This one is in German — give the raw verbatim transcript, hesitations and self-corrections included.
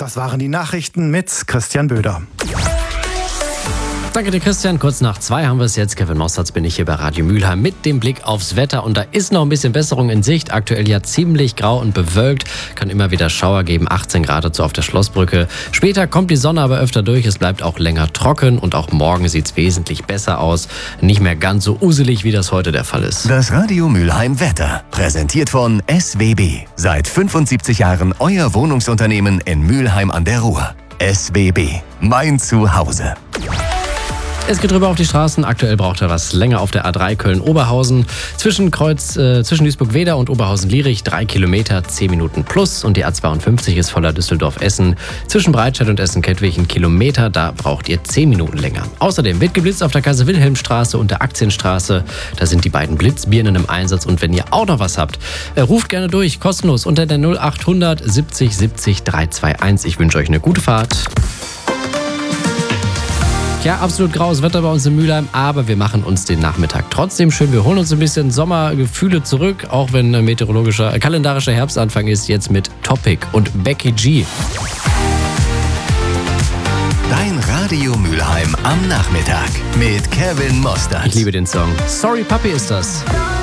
Das waren die Nachrichten mit Christian Böder. Danke dir, Christian. Kurz nach zwei haben wir es jetzt. Kevin Mossertz bin ich hier bei Radio Mülheim mit dem Blick aufs Wetter. Und da ist noch ein bisschen Besserung in Sicht. Aktuell ja ziemlich grau und bewölkt. Kann immer wieder Schauer geben. achtzehn Grad dazu auf der Schlossbrücke. Später kommt die Sonne aber öfter durch. Es bleibt auch länger trocken. Und auch morgen sieht es wesentlich besser aus. Nicht mehr ganz so uselig, wie das heute der Fall ist. Das Radio Mülheim Wetter. Präsentiert von S W B. Seit fünfundsiebzig Jahren euer Wohnungsunternehmen in Mülheim an der Ruhr. S W B. Mein Zuhause. Es geht rüber auf die Straßen. Aktuell braucht er was länger auf der A drei Köln-Oberhausen. Zwischen Kreuz, äh, zwischen Duisburg-Wedau und Oberhausen-Lierich drei Kilometer, zehn Minuten plus. Und die A zweiundfünfzig ist voller Düsseldorf-Essen. Zwischen Breitscheid und Essen-Kettwig ein Kilometer, da braucht ihr zehn Minuten länger. Außerdem wird geblitzt auf der Kaiser-Wilhelm-Straße und der Aktienstraße. Da sind die beiden Blitzbirnen im Einsatz. Und wenn ihr auch noch was habt, äh, ruft gerne durch, kostenlos unter der null achthundert siebzig siebzig dreihunderteinundzwanzig. Ich wünsche euch eine gute Fahrt. Ja, absolut graues Wetter bei uns in Mülheim, aber wir machen uns den Nachmittag trotzdem schön. Wir holen uns ein bisschen Sommergefühle zurück, auch wenn meteorologischer, äh, kalendarischer Herbstanfang ist, jetzt mit Topic und Becky G. Dein Radio Mülheim am Nachmittag mit Kevin Mossertz. Ich liebe den Song. Sorry Papi ist das.